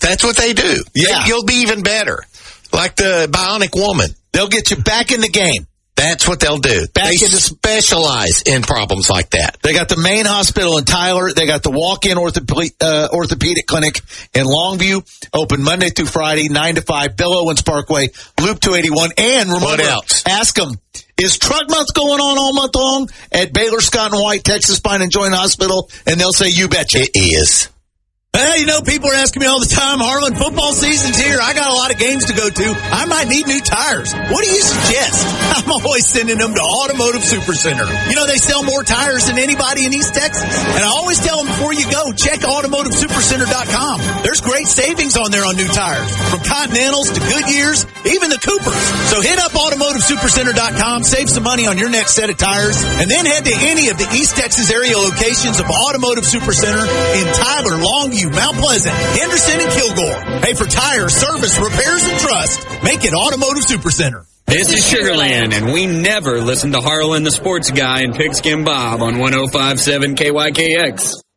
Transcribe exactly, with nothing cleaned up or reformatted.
That's what they do. Yeah. You'll be even better. Like the Bionic Woman. They'll get you back in the game. That's what they'll do. Back they into- specialize in problems like that. They got the main hospital in Tyler. They got the walk-in orthopedic, uh, orthopedic clinic in Longview. Open Monday through Friday, nine to five. Bill Owens Parkway, Loop two eighty-one. And remember, What else? Ask them, is Truck Month going on all month long at Baylor, Scott and White, Texas Spine and Joint Hospital? And they'll say, you betcha. It is. Hey, you know, people are asking me all the time, Harlan, football season's here. I got a lot of games to go to. I might need new tires. What do you suggest? I'm always sending them to Automotive Supercenter. You know, they sell more tires than anybody in East Texas. And I always tell them before you go, check automotive supercenter dot com. There's great savings on there on new tires. From Continentals to Goodyears, even the Coopers. So hit up automotive supercenter dot com, save some money on your next set of tires, and then head to any of the East Texas area locations of Automotive Supercenter in Tyler, Longview, Mount Pleasant, Henderson, and Kilgore. Hey, for tires, service, repairs, and trust, make it Automotive Supercenter. This is Sugarland, and we never listen to Harlan the Sports Guy and Pigskin Bob on one oh five point seven K Y K X.